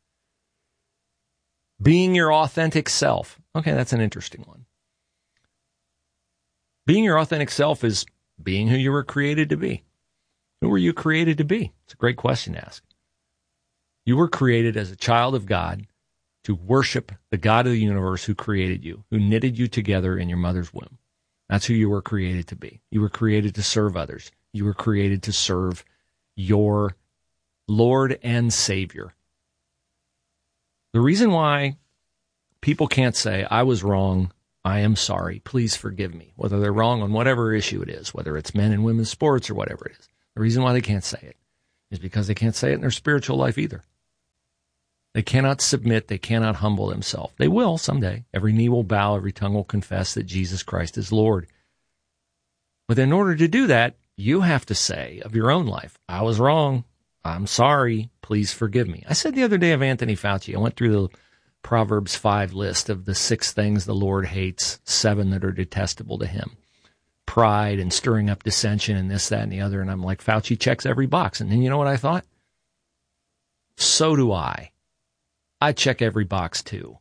Being your authentic self. Okay, that's an interesting one. Being your authentic self is being who you were created to be. Who were you created to be? It's a great question to ask. You were created as a child of God to worship the God of the universe who created you, who knitted you together in your mother's womb. That's who you were created to be. You were created to serve others. You were created to serve your Lord and Savior. The reason why people can't say, I was wrong, I am sorry, please forgive me, whether they're wrong on whatever issue it is, whether it's men and women's sports or whatever it is, the reason why they can't say it is because they can't say it in their spiritual life either. They cannot submit. They cannot humble themselves. They will someday. Every knee will bow. Every tongue will confess that Jesus Christ is Lord. But in order to do that, you have to say of your own life, I was wrong. I'm sorry. Please forgive me. I said the other day of Anthony Fauci, I went through the Proverbs five list of the six things the Lord hates, seven that are detestable to him. Pride and stirring up dissension and this, that, and the other. And I'm like, Fauci checks every box. And then you know what I thought? So do I. I check every box too.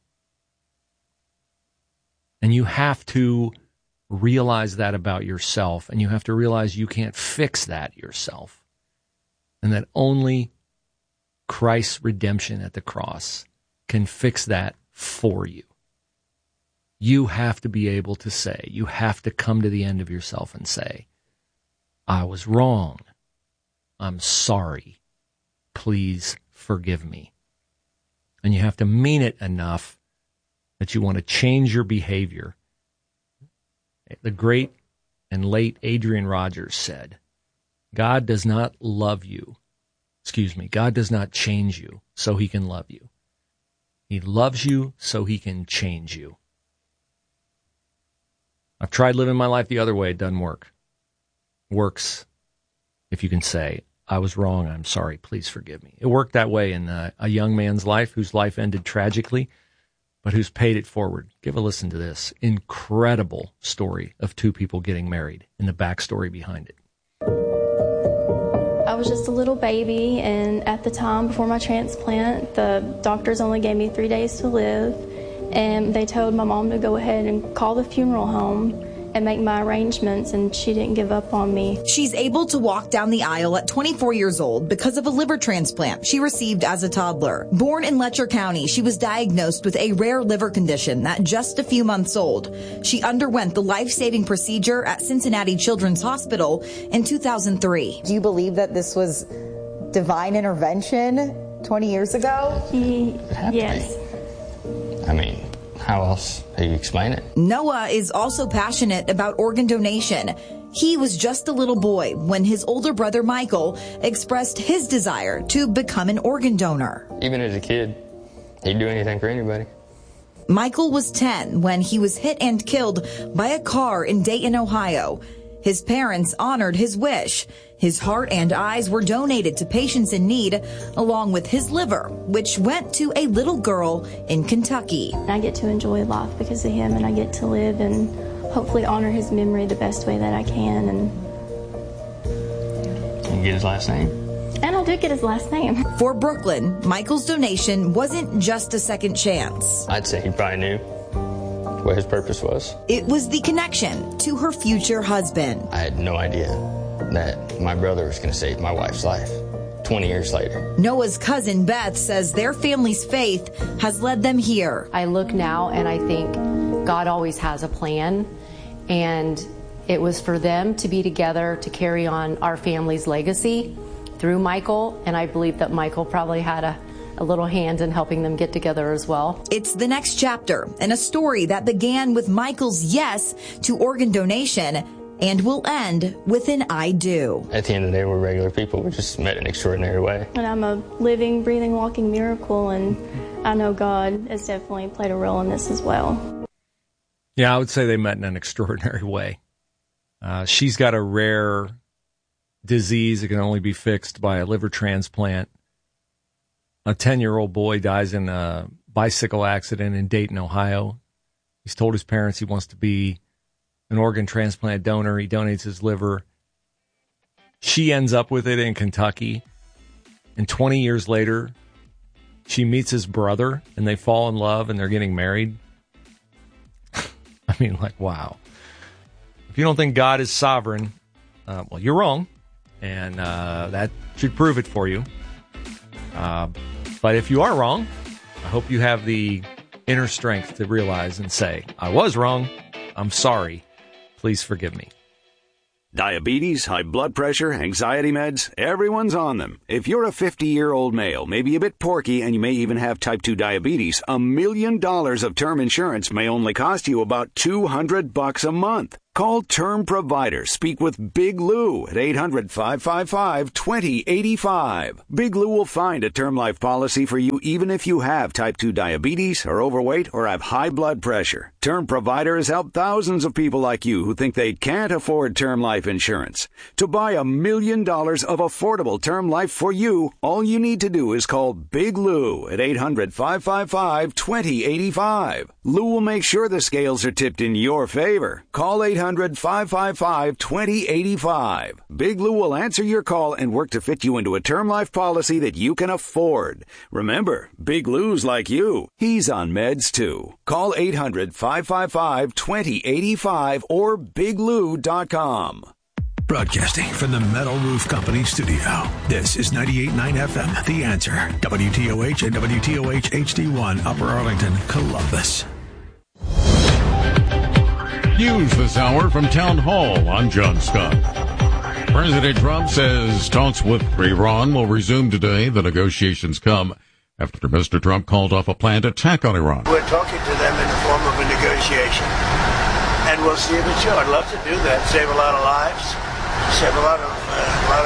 And you have to realize that about yourself, and you have to realize you can't fix that yourself, and that only Christ's redemption at the cross can fix that for you. You have to be able to say, you have to come to the end of yourself and say, I was wrong. I'm sorry. Please forgive me. And you have to mean it enough that you want to change your behavior. The great and late Adrian Rogers said, God does not love you. Excuse me. God does not change you so he can love you. He loves you so he can change you. I've tried living my life the other way. It doesn't work. Works if you can say, I was wrong. I'm sorry. Please forgive me. It worked that way in uh, a young man's life whose life ended tragically, but who's paid it forward. Give a listen to this incredible story of two people getting married and the backstory behind it. I was just a little baby, and at the time before my transplant, the doctors only gave me three days to live, and they told my mom to go ahead and call the funeral home and make my arrangements, and she didn't give up on me. She's able to walk down the aisle at twenty-four years old because of a liver transplant she received as a toddler. Born in Letcher County, she was diagnosed with a rare liver condition at just a few months old. She underwent the life-saving procedure at Cincinnati Children's Hospital in two thousand three. Do you believe that this was divine intervention twenty years ago? He, yes. I mean, how else do you explain it? Noah is also passionate about organ donation. He was just a little boy when his older brother Michael expressed his desire to become an organ donor. Even as a kid, he'd do anything for anybody. Michael was ten when he was hit and killed by a car in Dayton, Ohio. His parents honored his wish. His heart and eyes were donated to patients in need, along with his liver, which went to a little girl in Kentucky. I get to enjoy life because of him, and I get to live and hopefully honor his memory the best way that I can. And Can you get his last name? And I did get his last name. For Brooklyn, Michael's donation wasn't just a second chance. I'd say he probably knew what his purpose was. It was the connection to her future husband. I had no idea that my brother was going to save my wife's life twenty years later. Noah's cousin Beth says their family's faith has led them here. I look now and I think God always has a plan, and it was for them to be together to carry on our family's legacy through Michael, and I believe that Michael probably had a a little hand in helping them get together as well. It's the next chapter in a story that began with Michael's yes to organ donation and will end with an I do. At the end of the day, we're regular people. We just met in an extraordinary way. And I'm a living, breathing, walking miracle, and I know God has definitely played a role in this as well. Yeah, I would say they met in an extraordinary way. Uh, she's got a rare disease that can only be fixed by a liver transplant. A ten-year-old boy dies in a bicycle accident in Dayton, Ohio. He's told his parents he wants to be an organ transplant donor. He donates his liver. She ends up with it in Kentucky. And twenty years later, she meets his brother, and they fall in love, and they're getting married. I mean, like, wow. If you don't think God is sovereign, uh, well, you're wrong. and uh, that should prove it for you. Uh, but if you are wrong, I hope you have the inner strength to realize and say, I was wrong. I'm sorry. Please forgive me. Diabetes, high blood pressure, anxiety meds, everyone's on them. If you're a fifty-year-old male, maybe a bit porky, and you may even have type two diabetes, a million dollars of term insurance may only cost you about two hundred bucks a month. Call Term Provider. Speak with Big Lou at eight hundred, five five five, two zero eight five. Big Lou will find a term life policy for you even if you have type two diabetes, are overweight, or have high blood pressure. Term Provider has helped thousands of people like you who think they can't afford term life insurance. To buy a million dollars of affordable term life for you, all you need to do is call Big Lou at eight hundred, five five five, two zero eight five. Lou will make sure the scales are tipped in your favor. Call eight hundred, five five five, two zero eight five. Big Lou will answer your call and work to fit you into a term life policy that you can afford. Remember, Big Lou's like you. He's on meds too. Call eight hundred, five five five, two zero eight five or big lou dot com. Broadcasting from the Metal Roof Company studio. This is ninety-eight point nine F M, The Answer. W T O H and W T O H H D one, Upper Arlington, Columbus. News this hour from Town Hall. I'm John Scott. President Trump says talks with Iran will resume today. The negotiations come after Mister Trump called off a planned attack on Iran. We're talking to them in the form of a negotiation, and we'll see if it's true. I'd love to do that. Save a lot of lives, save a lot of uh, a lot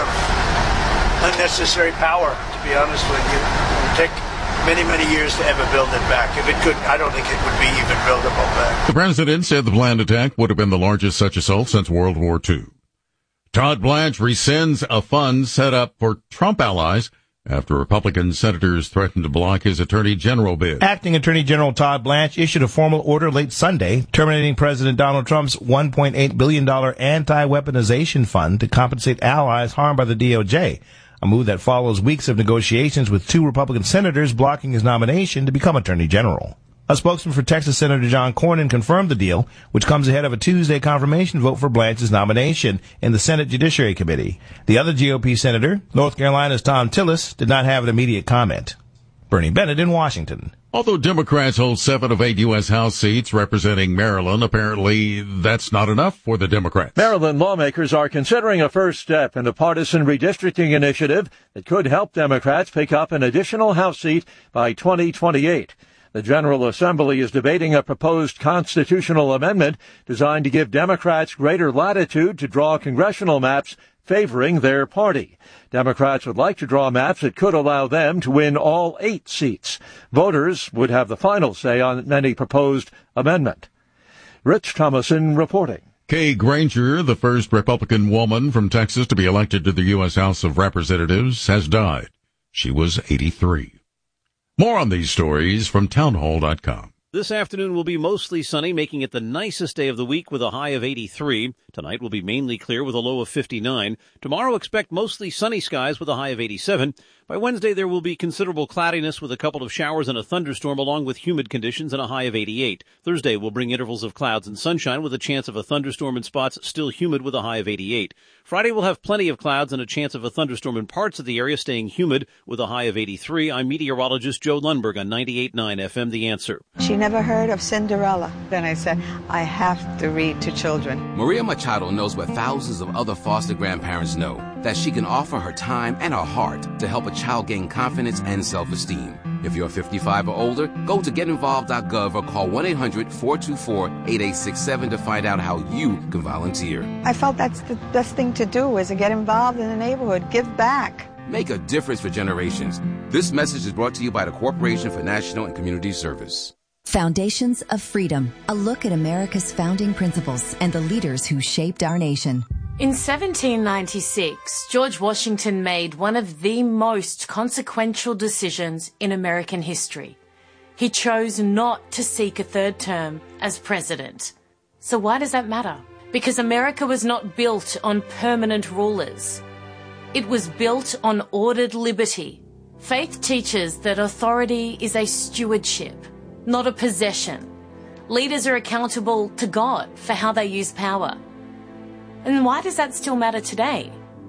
of unnecessary power. To be honest with you, it would take many, many years to ever build it back. If it could, I don't think it would be even buildable back. The president said the planned attack would have been the largest such assault since World War Two. Todd Blanche rescinds a fund set up for Trump allies after Republican senators threatened to block his attorney general bid. Acting Attorney General Todd Blanche issued a formal order late Sunday terminating President Donald Trump's one point eight billion dollars anti-weaponization fund to compensate allies harmed by the D O J. A move that follows weeks of negotiations with two Republican senators blocking his nomination to become Attorney General. A spokesman for Texas Senator John Cornyn confirmed the deal, which comes ahead of a Tuesday confirmation vote for Blanche's nomination in the Senate Judiciary Committee. The other G O P senator, North Carolina's Tom Tillis, did not have an immediate comment. Bernie Bennett in Washington. Although Democrats hold seven of eight U S House seats representing Maryland, apparently that's not enough for the Democrats. Maryland lawmakers are considering a first step in a partisan redistricting initiative that could help Democrats pick up an additional House seat by twenty twenty-eight. The General Assembly is debating a proposed constitutional amendment designed to give Democrats greater latitude to draw congressional maps favoring their party. Democrats would like to draw maps that could allow them to win all eight seats. Voters would have the final say on any proposed amendment. Rich Thomason reporting. Kay Granger, the first Republican woman from Texas to be elected to the U S House of Representatives, has died. She was eighty-three. More on these stories from townhall dot com. This afternoon will be mostly sunny, making it the nicest day of the week with a high of eighty-three. Tonight will be mainly clear with a low of fifty-nine. Tomorrow expect mostly sunny skies with a high of eighty-seven. By Wednesday, there will be considerable cloudiness with a couple of showers and a thunderstorm along with humid conditions and a high of eighty-eight. Thursday will bring intervals of clouds and sunshine with a chance of a thunderstorm in spots, still humid with a high of eighty-eight. Friday will have plenty of clouds and a chance of a thunderstorm in parts of the area, staying humid with a high of eighty-three. I'm meteorologist Joe Lundberg on ninety-eight point nine F M, The Answer. She never heard of Cinderella. Then I said, I have to read to children. Maria Machado knows what thousands of other foster grandparents know, that she can offer her time and her heart to help a child gain confidence and self-esteem. If you're fifty-five or older, go to get involved dot gov or call one eight hundred, four two four, eight eight six seven to find out how you can volunteer. I felt that's the best thing to do, is to get involved in the neighborhood, give back. Make a difference for generations. This message is brought to you by the Corporation for National and Community Service. Foundations of Freedom, a look at America's founding principles and the leaders who shaped our nation. In seventeen ninety-six, George Washington made one of the most consequential decisions in American history. He chose not to seek a third term as president. So why does that matter? Because America was not built on permanent rulers. It was built on ordered liberty. Faith teaches that authority is a stewardship, not a possession. Leaders are accountable to God for how they use power. And why does that still matter today?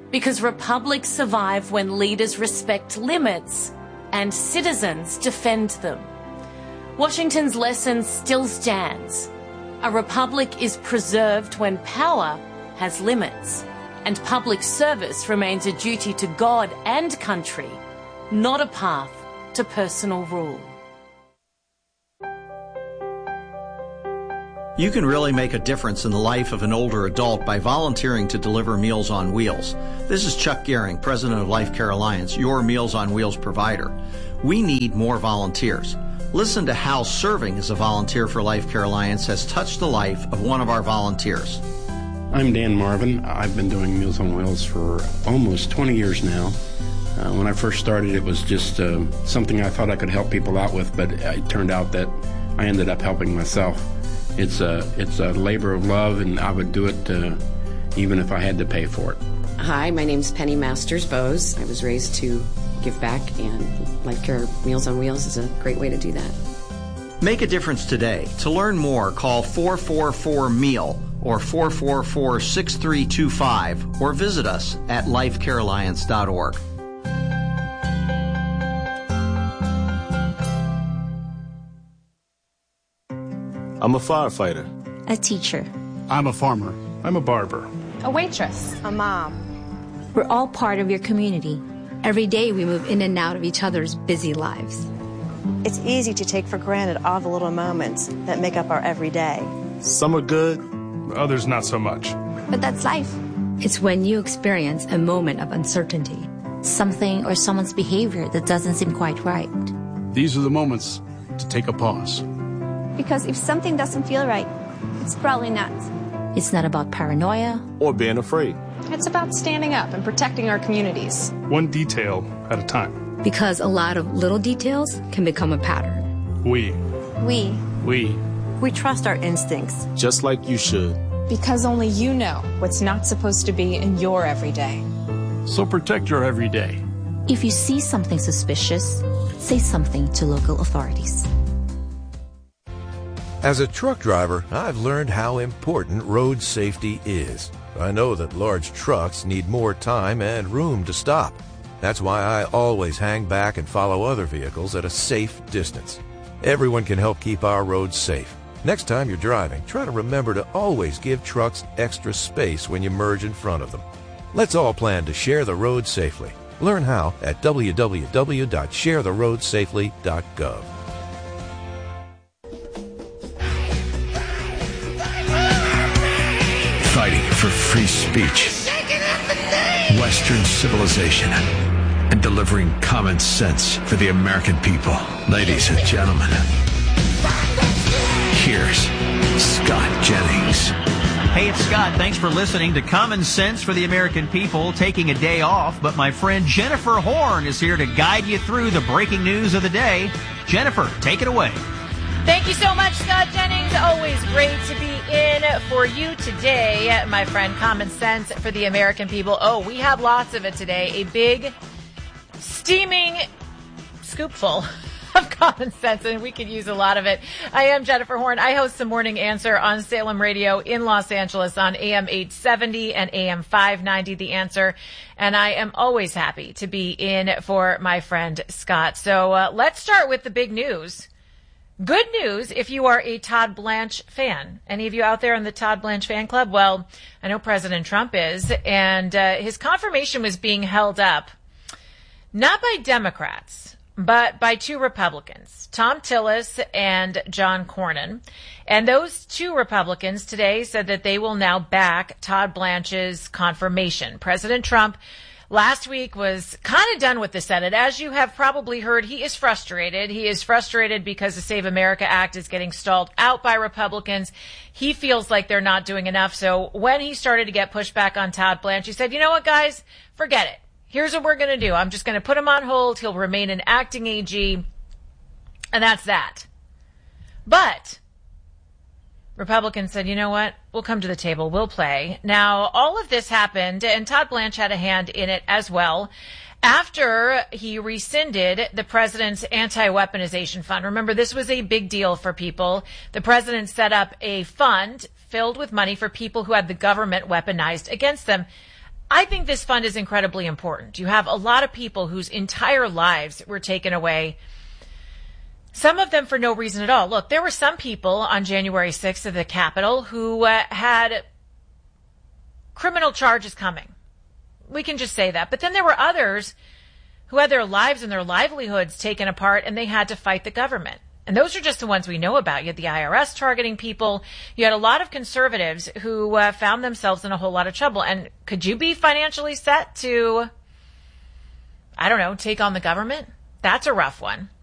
Because republics survive when leaders respect limits and citizens defend them. Washington's lesson still stands. A republic is preserved when power has limits, and public service remains a duty to God and country, not a path to personal rule. You can really make a difference in the life of an older adult by volunteering to deliver Meals on Wheels. This is Chuck Gehring, president of Life Care Alliance, your Meals on Wheels provider. We need more volunteers. Listen to how serving as a volunteer for Life Care Alliance has touched the life of one of our volunteers. I'm Dan Marvin. I've been doing Meals on Wheels for almost twenty years now. Uh, when I first started, it was just uh, something I thought I could help people out with, but it turned out that I ended up helping myself. It's a, it's a labor of love, and I would do it uh, even if I had to pay for it. Hi, my name's Penny Masters Bose. I was raised to give back, and Life Care Meals on Wheels is a great way to do that. Make a difference today. To learn more, call four four four MEAL or four four four, six three two five or visit us at life care alliance dot org. I'm a firefighter. A teacher. I'm a farmer. I'm a barber. A waitress. A mom. We're all part of your community. Every day we move in and out of each other's busy lives. It's easy to take for granted all the little moments that make up our everyday. Some are good, others not so much. But that's life. It's when you experience a moment of uncertainty. Something or someone's behavior that doesn't seem quite right. These are the moments to take a pause. Because if something doesn't feel right, it's probably not. It's not about paranoia or being afraid. It's about standing up and protecting our communities. One detail at a time. Because a lot of little details can become a pattern. We. We. We. We trust our instincts. Just like you should. Because only you know what's not supposed to be in your everyday. So protect your everyday. If you see something suspicious, say something to local authorities. As a truck driver, I've learned how important road safety is. I know that large trucks need more time and room to stop. That's why I always hang back and follow other vehicles at a safe distance. Everyone can help keep our roads safe. Next time you're driving, try to remember to always give trucks extra space when you merge in front of them. Let's all plan to share the road safely. Learn how at w w w dot share the road safely dot gov. Fighting for free speech, Western civilization, and delivering common sense for the American people. Ladies and gentlemen, here's Scott Jennings. Hey, it's Scott. Thanks for listening to Common Sense for the American People, taking a day off. But my friend Jennifer Horn is here to guide you through the breaking news of the day. Jennifer, take it away. Thank you so much, Scott Jennings. Always great to be in for you today, my friend. Common Sense for the American People. Oh, we have lots of it today. A big, steaming scoopful of common sense, and we could use a lot of it. I am Jennifer Horn. I host the Morning Answer on Salem Radio in Los Angeles on A M eight seventy and A M five ninety, The Answer. And I am always happy to be in for my friend Scott. So uh, let's start with the big news. Good news if you are a Todd Blanche fan. Any of you out there in the Todd Blanche fan club? Well, I know President Trump is, and uh, his confirmation was being held up not by Democrats, but by two Republicans, Tom Tillis and John Cornyn. And those two Republicans today said that they will now back Todd Blanche's confirmation. President Trump last week was kind of done with the Senate. As you have probably heard, he is frustrated. He is frustrated because the Save America Act is getting stalled out by Republicans. He feels like they're not doing enough. So when he started to get pushback on Todd Blanche, he said, you know what, guys, forget it. Here's what we're going to do. I'm just going to put him on hold. He'll remain an acting A G, and that's that. But Republicans said, you know what? We'll come to the table. We'll play. Now, all of this happened, and Todd Blanche had a hand in it as well, after he rescinded the president's anti-weaponization fund. Remember, this was a big deal for people. The president set up a fund filled with money for people who had the government weaponized against them. I think this fund is incredibly important. You have a lot of people whose entire lives were taken away, some of them for no reason at all. Look, there were some people on January sixth at the Capitol who uh, had criminal charges coming. We can just say that. But then there were others who had their lives and their livelihoods taken apart, and they had to fight the government. And those are just the ones we know about. You had the I R S targeting people. You had a lot of conservatives who uh, found themselves in a whole lot of trouble. And could you be financially set to, I don't know, take on the government? That's a rough one.